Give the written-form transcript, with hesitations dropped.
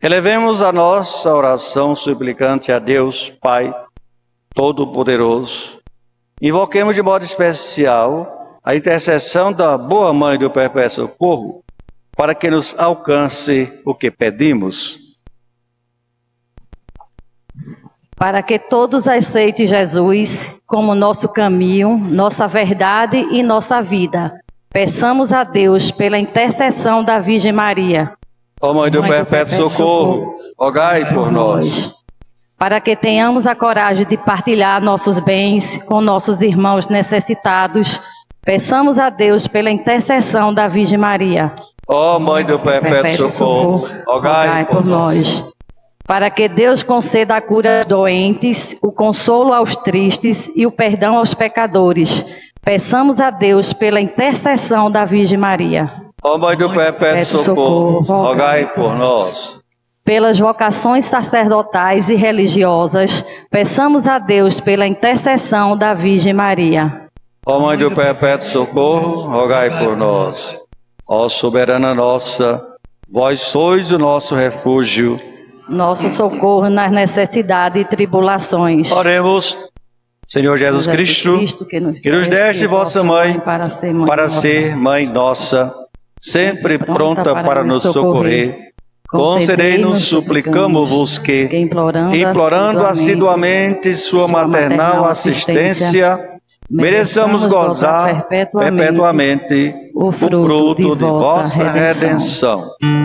Elevemos a nossa oração suplicante a Deus, Pai Todo-Poderoso. Invoquemos de modo especial a intercessão da boa Mãe do Perpétuo Socorro, para que nos alcance o que pedimos. Para que todos aceitem Jesus como nosso caminho, nossa verdade e nossa vida. Peçamos a Deus pela intercessão da Virgem Maria. Ó Mãe do Perpétuo Socorro, rogai por nós. Para que tenhamos a coragem de partilhar nossos bens com nossos irmãos necessitados, peçamos a Deus pela intercessão da Virgem Maria. Ó Mãe do Perpétuo Socorro, rogai por nós. Para que Deus conceda a cura aos doentes, o consolo aos tristes e o perdão aos pecadores, peçamos a Deus pela intercessão da Virgem Maria. Ó Mãe do Perpétuo Socorro, rogai por nós. Pelas vocações sacerdotais e religiosas, peçamos a Deus pela intercessão da Virgem Maria. Ó Mãe do Perpétuo Socorro, rogai por nós. Ó soberana nossa, vós sois o nosso refúgio, nosso socorro nas necessidades e tribulações. Oremos. Senhor Jesus Cristo, que nos deste vossa Mãe para ser Mãe nossa, sempre pronta para nos socorrer. Concedei-nos, suplicamos-vos que, implorando assiduamente sua maternal assistência, mereçamos gozar perpetuamente o fruto de vossa redenção.